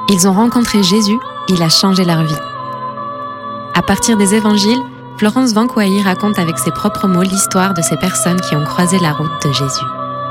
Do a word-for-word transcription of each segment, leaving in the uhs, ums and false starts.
Ils ont rencontré Jésus, il a changé leur vie. À partir des évangiles, Florence Vanquois raconte avec ses propres mots l'histoire de ces personnes qui ont croisé la route de Jésus.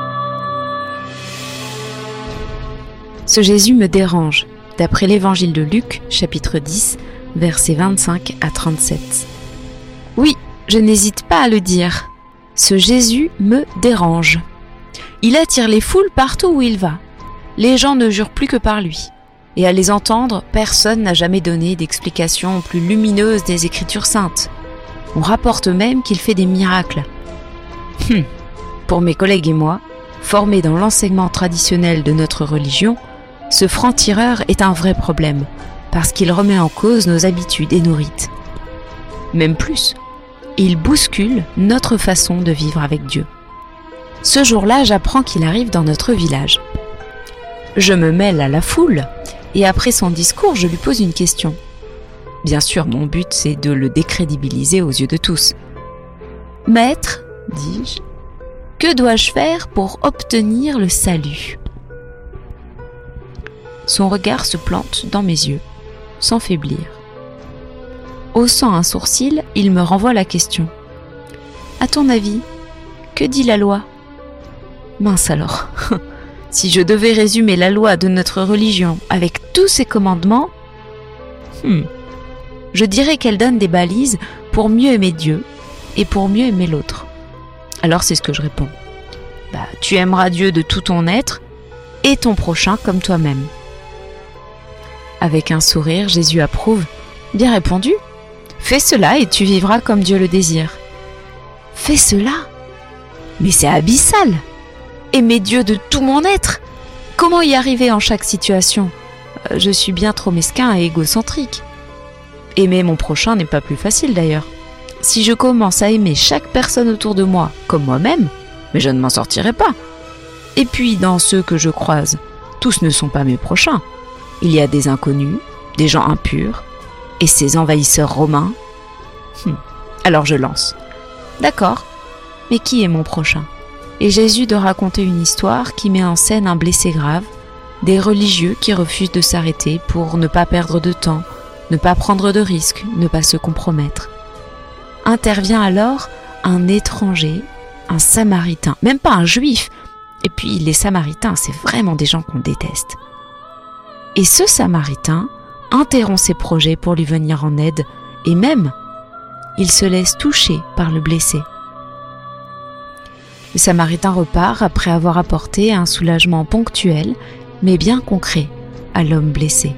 Ce Jésus me dérange, d'après l'évangile de Luc, chapitre dix, versets vingt-cinq à trente-sept. Oui, je n'hésite pas à le dire. Ce Jésus me dérange. Il attire les foules partout où il va. Les gens ne jurent plus que par lui. Et à les entendre, personne n'a jamais donné d'explication plus lumineuse des Écritures saintes. On rapporte même qu'il fait des miracles. Hum. Pour mes collègues et moi, formés dans l'enseignement traditionnel de notre religion, ce franc-tireur est un vrai problème, parce qu'il remet en cause nos habitudes et nos rites. Même plus, il bouscule notre façon de vivre avec Dieu. Ce jour-là, j'apprends qu'il arrive dans notre village. Je me mêle à la foule, et après son discours, je lui pose une question. Bien sûr, mon but, c'est de le décrédibiliser aux yeux de tous. « Maître, dis-je, que dois-je faire pour obtenir le salut ?» Son regard se plante dans mes yeux, sans faiblir. Haussant un sourcil, il me renvoie la question. « À ton avis, que dit la loi ?» Mince alors, si je devais résumer la loi de notre religion avec tous ses commandements, hmm, je dirais qu'elle donne des balises pour mieux aimer Dieu et pour mieux aimer l'autre. Alors c'est ce que je réponds. Bah, tu aimeras Dieu de tout ton être et ton prochain comme toi-même. Avec un sourire, Jésus approuve. Bien répondu. Fais cela et tu vivras comme Dieu le désire. Fais cela ? Mais c'est abyssal ! Aimer Dieu de tout mon être ? Comment y arriver en chaque situation ? Je suis bien trop mesquin et égocentrique. Aimer mon prochain n'est pas plus facile d'ailleurs. Si je commence à aimer chaque personne autour de moi comme moi-même, mais je ne m'en sortirai pas. Et puis dans ceux que je croise, tous ne sont pas mes prochains. Il y a des inconnus, des gens impurs, et ces envahisseurs romains. Hum. Alors je lance. D'accord, mais qui est mon prochain ? Et Jésus de raconter une histoire qui met en scène un blessé grave, des religieux qui refusent de s'arrêter pour ne pas perdre de temps, ne pas prendre de risques, ne pas se compromettre. Intervient alors un étranger, un samaritain, même pas un juif. Et puis les samaritains, c'est vraiment des gens qu'on déteste. Et ce samaritain interrompt ses projets pour lui venir en aide, et même, il se laisse toucher par le blessé. Le samaritain repart après avoir apporté un soulagement ponctuel, mais bien concret, à l'homme blessé.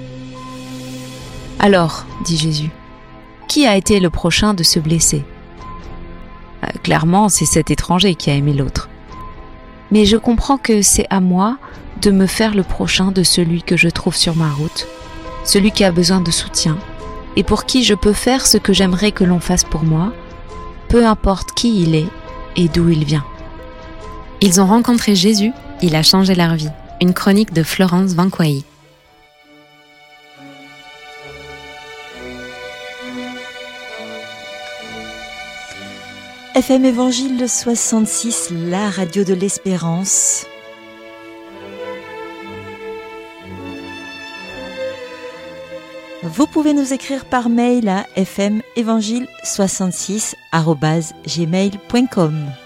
« Alors, dit Jésus, qui a été le prochain de ce blessé ? euh, Clairement, c'est cet étranger qui a aimé l'autre. Mais je comprends que c'est à moi de me faire le prochain de celui que je trouve sur ma route, celui qui a besoin de soutien, et pour qui je peux faire ce que j'aimerais que l'on fasse pour moi, peu importe qui il est et d'où il vient. » Ils ont rencontré Jésus, il a changé leur vie. Une chronique de Florence Vanquois. F M Évangile soixante-six, la radio de l'espérance. Vous pouvez nous écrire par mail à f m évangile soixante-six arobase gmail point com.